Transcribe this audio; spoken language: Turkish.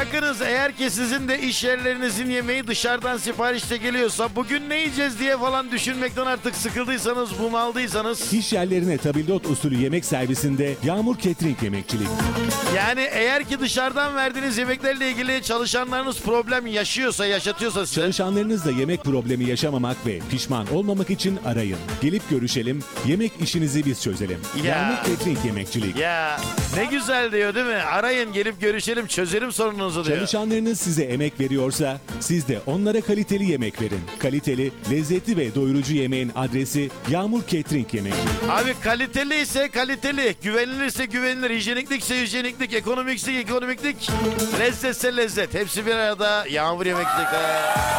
Bakınız, eğer ki sizin de iş yerlerinizin yemeği dışarıdan siparişte geliyorsa, bugün ne yiyeceğiz diye falan düşünmekten artık sıkıldıysanız, bunaldıysanız, İş yerlerine tabildot usulü yemek servisinde Yağmur Catering Yemekçilik. yani eğer ki dışarıdan verdiğiniz yemeklerle ilgili çalışanlarınız problem yaşatıyorsa size, Çalışanlarınızla yemek problemi yaşamamak ve pişman olmamak için arayın. Gelip görüşelim, yemek işinizi biz çözelim. Ya. Yağmur Catering Yemekçilik. ya ne güzel diyor değil mi? Arayın, gelip görüşelim, çözerim sorununuzu diyor. Çalışanlarınız size emek veriyorsa siz de onlara kaliteli yemek verin. Kaliteli, lezzetli ve doyurucu yemeğin adresi Yağmur Catering Yemekçilik. Abi kaliteli ise kaliteli, güvenilirse güvenilir, hijyeniklikse hijyeniklik, ekonomikse ekonomiklik, lezzetse lezzet. Hepsi bir arada Yağmur Yemekçilik.